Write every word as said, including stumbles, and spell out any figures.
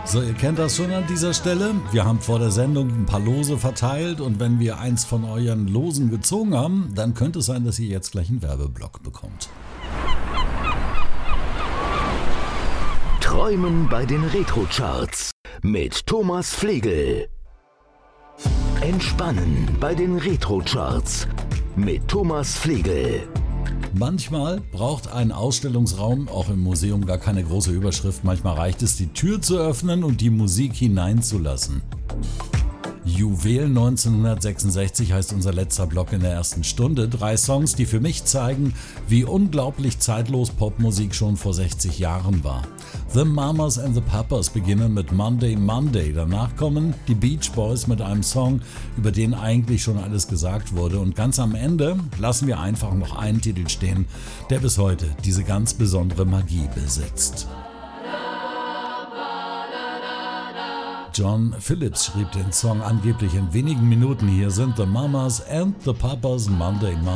So, ihr kennt das schon an dieser Stelle. Wir haben vor der Sendung ein paar Lose verteilt und wenn wir eins von euren Losen gezogen haben, dann könnte es sein, dass ihr jetzt gleich einen Werbeblock bekommt. Träumen bei den Retro-Charts mit Thomas Flegel. Entspannen bei den Retro-Charts mit Thomas Flegel. Manchmal braucht ein Ausstellungsraum auch im Museum gar keine große Überschrift. Manchmal reicht es, die Tür zu öffnen und die Musik hineinzulassen. Juwel neunzehnhundertsechsundsechzig heißt unser letzter Block in der ersten Stunde. Drei Songs, die für mich zeigen, wie unglaublich zeitlos Popmusik schon vor sechzig Jahren war. The Mamas and the Papas beginnen mit Monday Monday. Danach kommen die Beach Boys mit einem Song, über den eigentlich schon alles gesagt wurde. Und ganz am Ende lassen wir einfach noch einen Titel stehen, der bis heute diese ganz besondere Magie besitzt. John Phillips schrieb den Song angeblich in wenigen Minuten. Hier sind The Mamas and the Papas, Monday Monday.